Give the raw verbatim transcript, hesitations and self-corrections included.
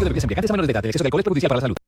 de bebidas embriagantes a menores de edad. El exceso de alcohol es perjudicial para la salud.